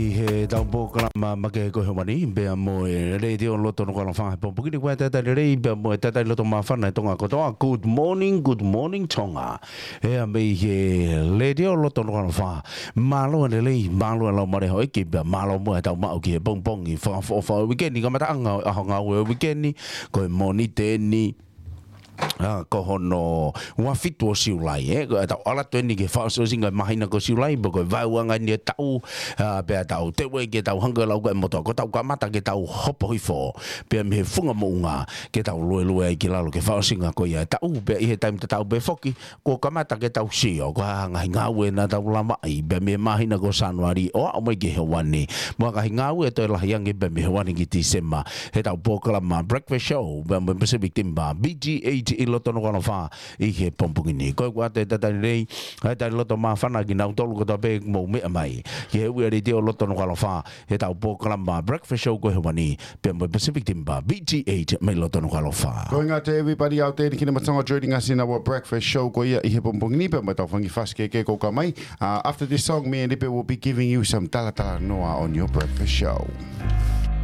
He tau po kalama make ko humani be mo radio loto no kala fa po pukini kwa tata rei be mo tata loto ma fa na tonga ko tonga good morning tonga e me he radio loto no kala fa malo ne lei malo lo mare ho ki be malo mo tau ma ki pong pong i fa weekend ni ka mata anga anga weekend ni ko moni te ni ko hono wa fitu siulai ta ala tweni ke fa so singa mahina ko siulai bo ko vauanga ni tau pe tau te we ke tau hanga lau ko moto ko tau ka mata ke tau hopo hifo pe me funga munga ke tau lue ki lalo ke fa singa ko ya tau pe i time tau be foki ko ka mata ke tau sio ko hanga ngawe na tau lama i be me mahina ko Januari o mo ke hewani mo ka ngawe to la yang be me hewani ki December he tau poklama breakfast show be me Pacific Timba BGH i loto no kono fa i ke pompungini ko wa te tata nei ta loto ma fa na gina tolu ko be mo me mai ye we ri te loto no kono fa he ta po klamba breakfast show ko hewani pe mo Pacific Timba BG8 me loto no kono fa going out to everybody out there kina matanga joining us in our breakfast show ko ia i he pompungini pe mo ta fangi faske ke ko ka mai after this song me and Ipe will be giving you some tala noa on your breakfast show.